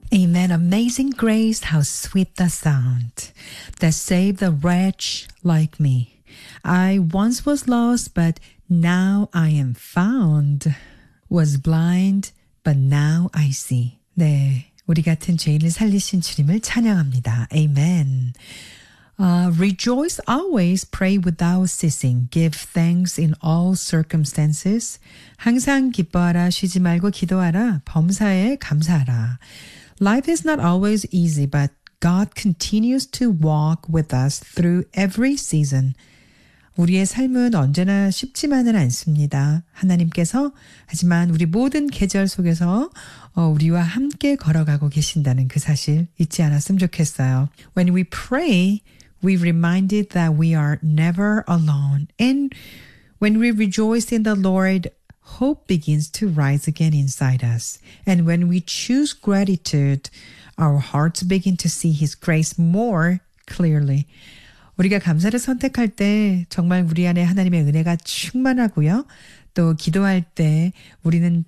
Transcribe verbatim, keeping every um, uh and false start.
Amen. Amazing grace, how sweet the sound that saved a wretch like me. I once was lost, but now I am found. Was blind, but now I see. 네, 우리 같은 죄인을 살리신 주님을 찬양합니다. Amen. Uh, rejoice always, pray without ceasing, give thanks in all circumstances. 항상 기뻐하라, 쉬지 말고 기도하라, 범사에 감사하라. Life is not always easy, but God continues to walk with us through every season. 우리의 삶은 언제나 쉽지만은 않습니다. 하나님께서 하지만 우리 모든 계절 속에서 우리와 함께 걸어가고 계신다는 그 사실 잊지 않았으면 좋겠어요. When we pray, we reminded that we are never alone. And when we rejoice in the Lord, hope begins to rise again inside us. And when we choose gratitude, our hearts begin to see His grace more clearly. 우리가 감사를 선택할 때 정말 우리 안에 하나님의 은혜가 충만하고요. 또 기도할 때 우리는